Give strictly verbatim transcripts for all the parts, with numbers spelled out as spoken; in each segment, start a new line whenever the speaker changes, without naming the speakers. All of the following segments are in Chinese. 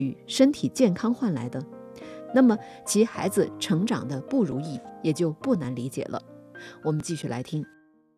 与身体健康换来的，那么其孩子成长的不如意也就不难理解了。我们继续来听。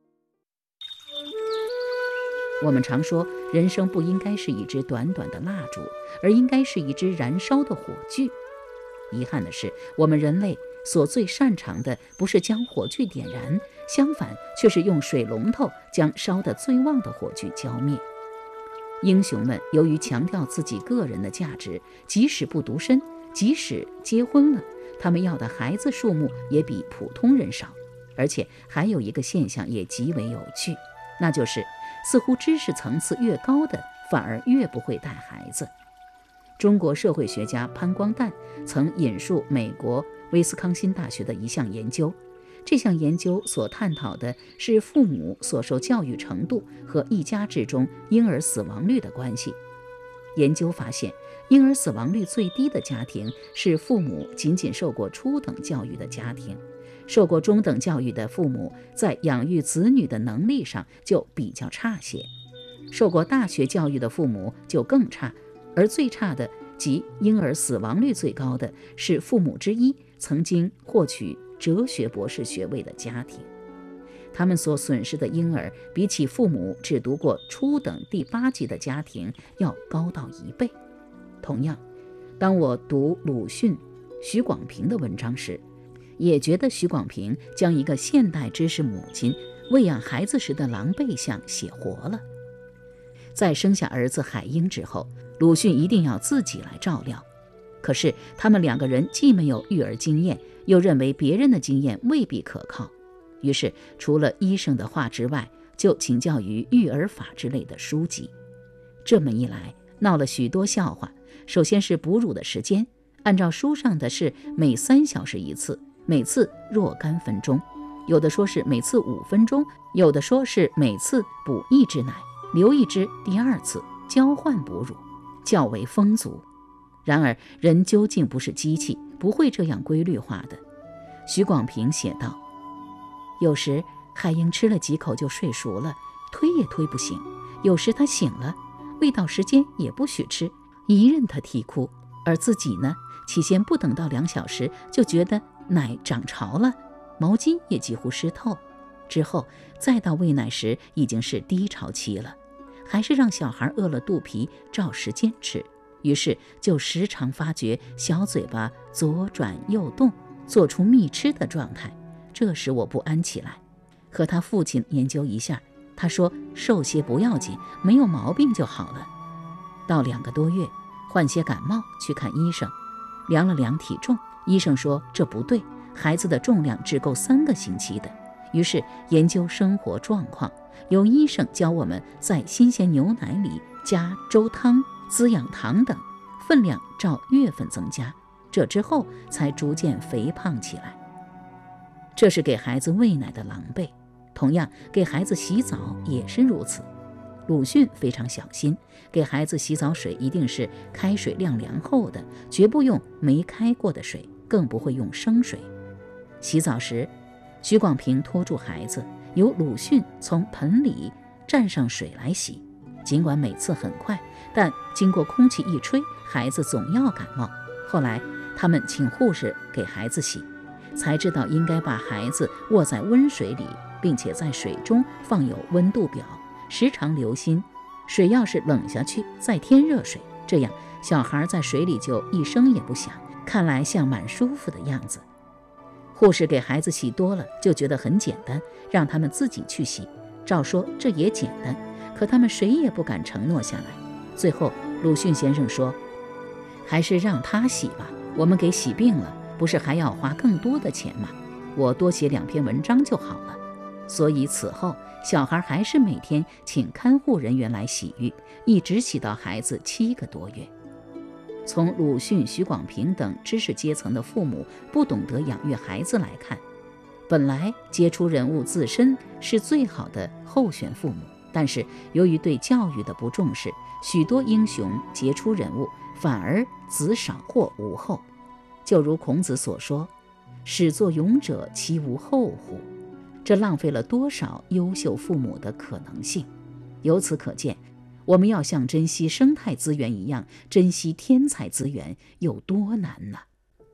我们常说，人生不应该是一支短短的蜡烛，而应该是一支燃烧的火炬。遗憾的是，我们人类所最擅长的不是将火炬点燃，相反却是用水龙头将烧得最旺的火炬浇灭。英雄们由于强调自己个人的价值，即使不独身，即使结婚了，他们要的孩子数目也比普通人少。而且还有一个现象也极为有趣，那就是似乎知识层次越高的反而越不会带孩子。中国社会学家潘光旦曾引述美国威斯康辛大学的一项研究，这项研究所探讨的是父母所受教育程度和一家之中婴儿死亡率的关系。研究发现，婴儿死亡率最低的家庭是父母仅仅受过初等教育的家庭，受过中等教育的父母在养育子女的能力上就比较差些，受过大学教育的父母就更差，而最差的即婴儿死亡率最高的是父母之一曾经获取哲学博士学位的家庭，他们所损失的婴儿比起父母只读过初等第八级的家庭要高到一倍。同样，当我读鲁迅、许广平的文章时，也觉得许广平将一个现代知识母亲喂养孩子时的狼狈相写活了。在生下儿子海英之后，鲁迅一定要自己来照料，可是他们两个人既没有育儿经验，又认为别人的经验未必可靠，于是除了医生的话之外，就请教于育儿法之类的书籍。这么一来，闹了许多笑话。首先是哺乳的时间，按照书上的是每三小时一次，每次若干分钟，有的说是每次五分钟，有的说是每次补一支奶，留一支第二次，交换哺乳，较为风俗。然而人究竟不是机器，不会这样规律化的。许广平写道，有时海英吃了几口就睡熟了，推也推不醒，有时他醒了，喂到时间也不许吃，一任他啼哭，而自己呢，起先不等到两小时就觉得奶涨潮了，毛巾也几乎湿透，之后再到喂奶时已经是低潮期了，还是让小孩饿了肚皮照时间吃，于是就时常发觉小嘴巴左转右动，做出觅吃的状态，这使我不安起来。和他父亲研究一下，他说瘦些不要紧，没有毛病就好了。到两个多月，患些感冒去看医生，量了量体重，医生说这不对，孩子的重量只够三个星期的。于是研究生活状况，由医生教我们在新鲜牛奶里加粥汤、滋养糖等，分量照月份增加，这之后才逐渐肥胖起来。这是给孩子喂奶的狼狈，同样给孩子洗澡也是如此。鲁迅非常小心，给孩子洗澡水一定是开水晾凉后的，绝不用没开过的水，更不会用生水。洗澡时，许广平拖住孩子，由鲁迅从盆里蘸上水来洗，尽管每次很快，但经过空气一吹，孩子总要感冒。后来他们请护士给孩子洗，才知道应该把孩子卧在温水里，并且在水中放有温度表，时常留心，水要是冷下去再添热水，这样小孩在水里就一声也不响，看来像蛮舒服的样子。护士给孩子洗多了，就觉得很简单，让他们自己去洗。照说这也简单，可他们谁也不敢承诺下来。最后鲁迅先生说，还是让他洗吧，我们给洗病了，不是还要花更多的钱吗？我多写两篇文章就好了。所以此后小孩还是每天请看护人员来洗浴，一直洗到孩子七个多月。从鲁迅、许广平等知识阶层的父母不懂得养育孩子来看，本来杰出人物自身是最好的候选父母，但是由于对教育的不重视，许多英雄杰出人物反而子少或无后。就如孔子所说，始作俑者其无后乎？这浪费了多少优秀父母的可能性。由此可见， 我们要像珍惜生态资源一样珍惜天才资源，有多难呢？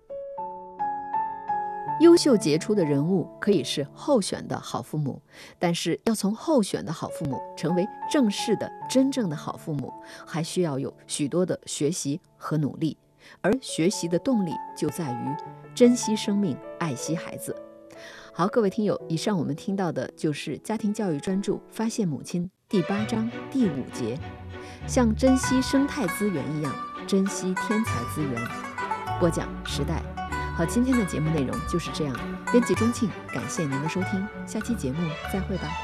优秀杰出的人物可以是候选的好父母，但是要从候选的好父母成为正式的真正的好父母，还需要有许多的学习和努力。而学习的动力就在于珍惜生命，爱惜孩子。好，各位听友，以上我们听到的就是家庭教育专著发现母亲第八章第五节，像珍惜生态资源一样珍惜天才资源。播讲时代。好，今天的节目内容就是这样。编辑钟庆，感谢您的收听，下期节目再会吧。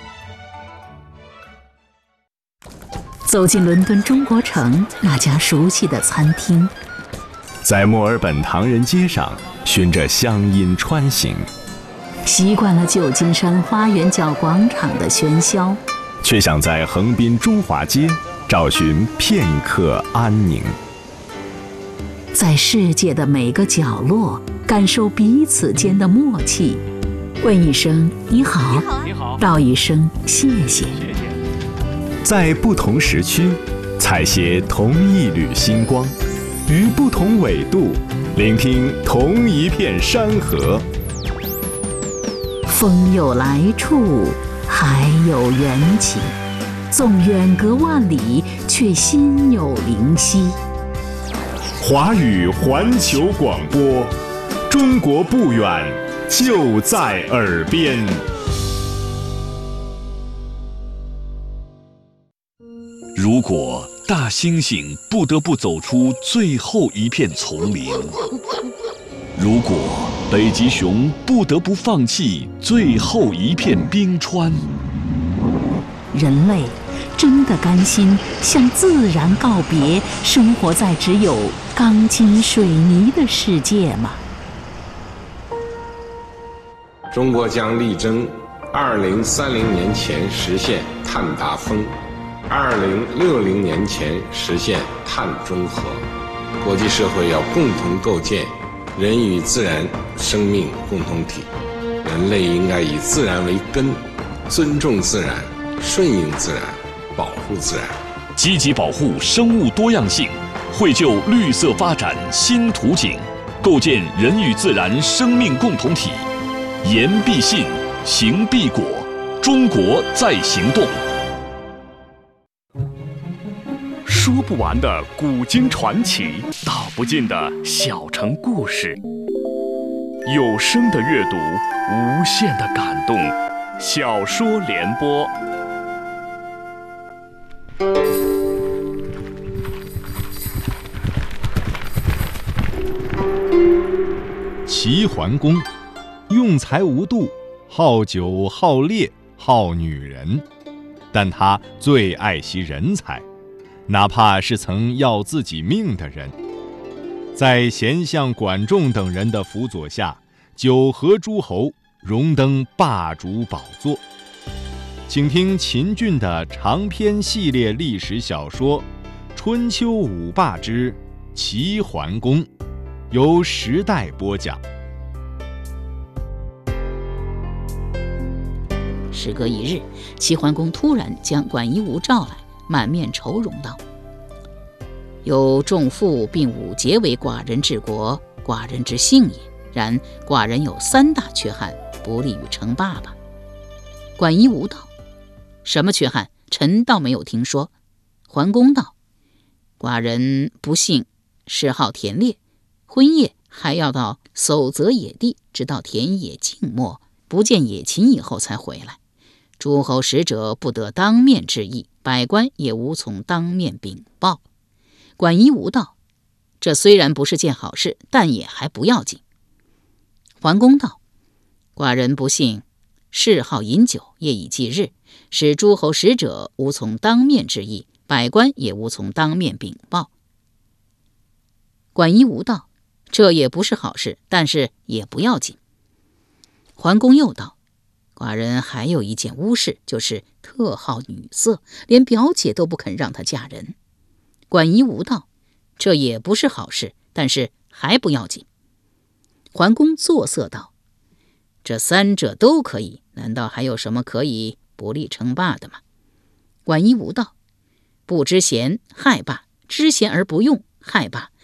走进伦敦中国城那家熟悉的餐厅，
在墨尔本唐人街上循着乡音穿行，
习惯了旧金山花园角广场的喧嚣，
却想在横滨中华街找寻片刻安宁。
在世界的每个角落感受彼此间的默契，问一声你好，你好，道一声谢谢。
在不同时区采撷同一缕星光，于不同纬度聆听同一片山河。
风有来处，海有缘起，纵远隔万里，却心有灵犀。
华语环球广播，中国不远，就在耳边。
如果大猩猩不得不走出最后一片丛林，如果北极熊不得不放弃最后一片冰川，
人类真的甘心向自然告别，生活在只有钢筋水泥的世界吗？
中国将力争二零三零年前实现碳达峰，二零六零年前实现碳中和。国际社会要共同构建人与自然生命共同体，人类应该以自然为根，尊重自然，顺应自然，保护自然，
积极保护生物多样性，绘就绿色发展新图景，构建人与自然生命共同体。言必信，行必果，中国在行动。说不完的古今传奇，道不尽的小城故事。有声的阅读，无限的感动。小说联播。
齐桓公用才无度，好酒好猎好女人，但他最爱惜人才，哪怕是曾要自己命的人。在贤相管仲等人的辅佐下，九合诸侯，荣登霸主宝座。请听秦俊的长篇系列历史小说《春秋五霸之齐桓公》，由时代播讲。
时隔一日，齐桓公突然将管夷吾召来，满面愁容道：有仲父并五节为寡人治国，寡人之幸也。然寡人有三大缺憾，不利于称霸吧。管夷吾道：什么缺憾？臣倒没有听说。桓公道：寡人不幸嗜好田猎，婚夜还要到叟泽野地，直到田野静默，不见野禽以后才回来。诸侯使者不得当面致意，百官也无从当面禀报。管夷吾道：这虽然不是件好事，但也还不要紧。桓公道：寡人不幸嗜好饮酒，夜以继日，使诸侯使者无从当面致意，百官也无从当面禀报。管夷吾道：这也不是好事，但是也不要紧。桓公又道：寡人还有一件污事，就是特好女色，连表姐都不肯让她嫁人。管夷吾道：这也不是好事，但是还不要紧。桓公作色道：这三者都可以，难道还有什么可以不利称霸的吗？管夷吾道： 不知贤害罢，知贤而不用害罢。